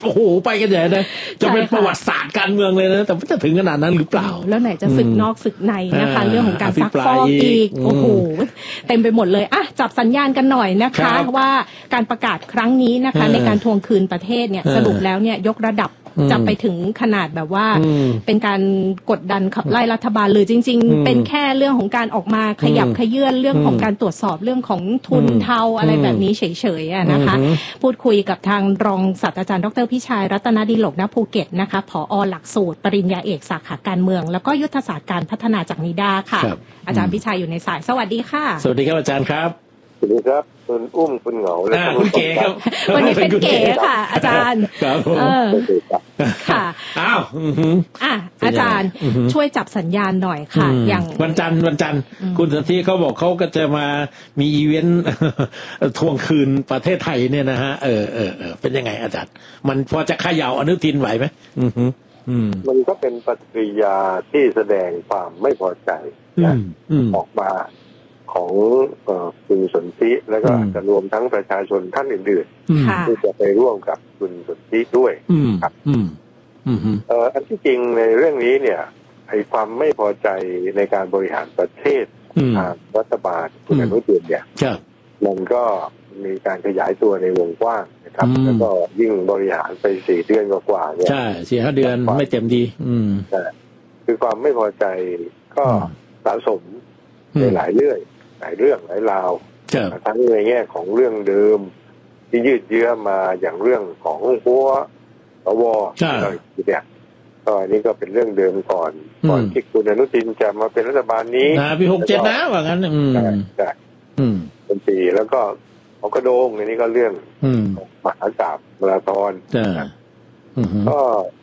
โอ้โหไปกันใหญ่นะจะเป็นประวัติศาสตร์การเมืองเลยนะแต่จะถึงขนาดนั้นหรือเปล่าแล้วไหนจะศึกนอกศึกในนะคะเรื่องของการซักฟอกอีกโอ้โหเต็มไปหมดเลยอ่ะจับสัญญาณกันหน่อยนะคะว่าการประกาศครั้งนี้นะคะในการทวงคืนประเทศเนี่ยสรุปแล้วเนี่ยยกระดับจะไปถึงขนาดแบบว่าเป็นการกดดันขับไล่รัฐบาลหรือจริงๆเป็นแค่เรื่องของการออกมาขยับขยื่นเรื่องของการตรวจสอบเรื่องของทุนเทาอะไรแบบนี้เฉยๆนะคะพูดคุยกับทางรองศาสตราจารย์ดร.พิชัยรัตนดิโลกณภูเก็ตนะคะผอ.หลักสูตรปริญญาเอกสาขาการเมืองแล้วก็ยุทธศาสตร์การพัฒนาจากนิด้าค่ะอาจารย์พิชัยอยู่ในสายสวัสดีค่ะสวัสดีครับอาจารย์ครับสวัสดีครับคุณอุ้มคุณเหงาและคุณเก๋ครับวันนี้เป็นเก๋ค่ะอาจารย์ค่ะอ้าวอาจารย์ช่วยจับสัญญาณหน่อยค่ะอย่างวันจันทร์คุณสันติเขาบอกเขาก็จะมามีอีเวนต์ทวงคืนประเทศไทยเนี่ยนะฮะเป็นยังไงอาจารย์มันพอจะเขย่าอนุทินไหวไหมมันก็เป็นปฏิกิริยาที่แสดงความไม่พอใจออกมาของคุณสนธิแล้วก็จะรวมทั้งประชาชนท่านอื่นๆที่จะไปร่วมกับคุณสนธิด้วยครับอันที่จริงในเรื่องนี้เนี่ยไอ้ความไม่พอใจในการบริหารประเทศทางรัฐบาลคุณอนุทินเนี่ยมันก็มีการขยายตัวในวงกว้างนะครับแล้วก็ยิ่งบริหารไป4 เดือนกว่าเนี่ยใช่4-5 เดือนไม่เต็มดีคือความไม่พอใจก็สะสมในหลายเรื่องหลายราวทั้งในแง่ของเรื่องเดิมที่ยืดเยื้อมาอย่างเรื่องของหัวสวอะไรเนี่ยก็อันนี้ก็เป็นเรื่องเดิมก่อนที่คุณอนุทินจะมาเป็นรัฐบาลนี้ปี67นะว่างั้นเป็นปีแล้วก็ของกระโดงในนี้ก็เรื่องมหากาพย์มาราธอนก็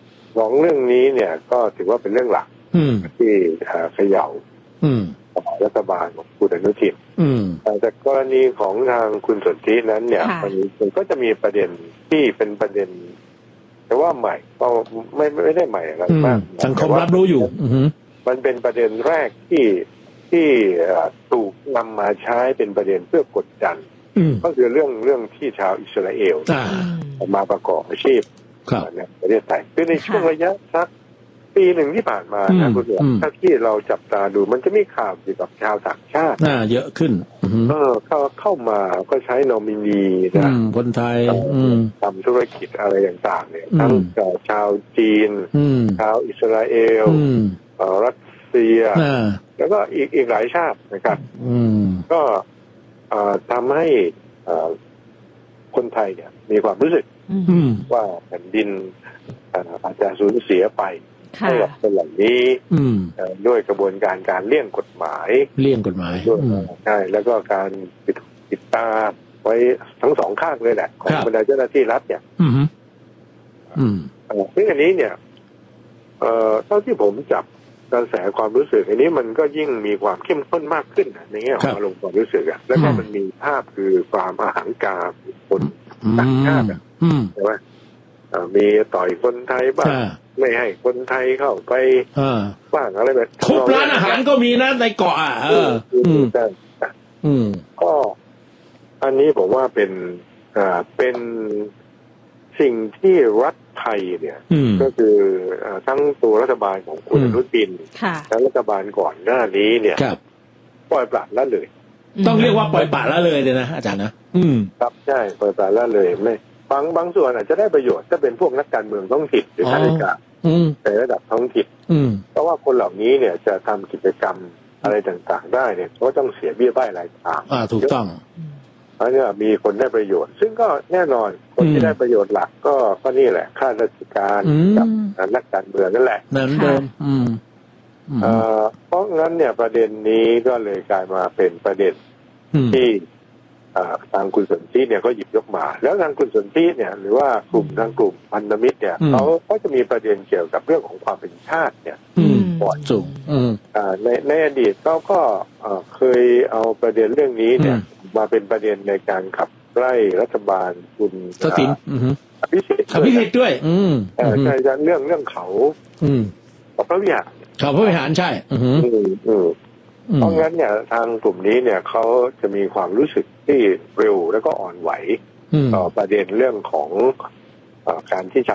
2 เรื่องนี้เนี่ยก็ถือว่าเป็นเรื่องหลักที่เขย่ารัฐบาลของคุณอนุทินแต่กรณีของทางคุณสนธินั้นเนี่ยมันก็จะมีประเด็นที่เป็นประเด็นแต่ว่าใหม่ก็ไม่ได้ใหม่อะไรมากสังคมรับรู้อยู่มันเป็นประเด็นแรกที่ถูกนำมาใช้เป็นประเด็นเพื่อกดดันก็คือเรื่องที่ชาวอิสราเอลมาประกอบอาชีพในประเทศไทยคือในช่วงระยะสักปีหนึ่งที่ผ่านมานะคุณถ้าที่เราจับตาดูมันจะมีข่าวเกี่ยวกับชาวต่างชาติเยอะขึ้นเข้ามาก็ใช้นอมินีนะคนไทยทำธุรกิจอะไรต่างๆเนี่ยทั้งชาวจีนชาวอิสราเอลรัสเซียแล้วก็อีกหลายชาตินะครับก็ทำให้คนไทยเนี่ยมีความรู้สึกว่าแผ่นดินอาจจะสูญเสียไปให้กับคนเหล่านี้ด้วยกระบวนการเลี่ยงกฎหมายใช่แล้วก็การติดตามไว้ทั้ง2 ข้างเลยแหละของบรรดาเจ้าหน้าที่รัฐเนี่ยซึ่งอันนี้เนี่ยเท่าที่ผมจับกระแสความรู้สึกอันนี้มันก็ยิ่งมีความเข้มข้นมากขึ้นในแง่ของอารมณ์ความรู้สึกอ่ะแล้วก็มันมีภาพคือความอหังการคนต่างชาติใช่ไหมมีต่อยคนไทยบ้างไม่ให้คนไทยเข้าไปบ้างอะไรแบบทุบร้านอาหารก็มีนะในเกาะก็อันนี้ผมว่าเป็นสิ่งที่รัฐไทยเนี่ยก็คือทั้งตัวรัฐบาลของคุณอนุทินและรัฐบาลก่อนหน้านี้เนี่ยปล่อยปละละเลยต้องเรียกว่าปล่อยปละละเลยนะอาจารย์นะครับใช่ปล่อยปละละเลยไม่บางส่วนอาจจะได้ประโยชน์ถ้าเป็นพวกนักการเมืองท้องถิ่นหรือข้าราชการในระดับท้องถิ่นเพราะว่าคนเหล่านี้เนี่ยจะทำกิจกรรมอะไรต่างๆได้เนี่ยก็ต้องเสียเบี้ยบ้ายรายทางถูกต้องเพราะเนี่ยมีคนได้ประโยชน์ซึ่งก็แน่นอนคนที่ได้ประโยชน์หลักก็นี่แหละข้าราชการกับนักการเมืองนั่นแหละนั่นเดิมเพราะงั้นเนี่ยประเด็นนี้ก็เลยกลายมาเป็นประเด็นที่ทางคุณสนธิเนี่ยก็หยิบยกมาแล้วทางคุณสนธิเนี่ยหรือว่ากลุ่มพันธมิตรเนี่ยเขาจะมีประเด็นเกี่ยวกับเรื่องของความเป็นชาติเนี่ยก่อนสูงในอดีตเขาก็เคยเอาประเด็นเรื่องนี้เนี่ยมาเป็นประเด็นในการขับไล่รัฐบาลคุณทักษิณอภิสิทธิ์ด้วยใช่เรื่องเขาพระวิหารเขาพระวิหารใช่เพราะงั้นเนี่ยทางกลุ่มนี้เนี่ยเขาจะมีความรู้สึกที่เร็วแล้วก็อ่อนไหวต่อประเด็นเรื่องของการที่ชาว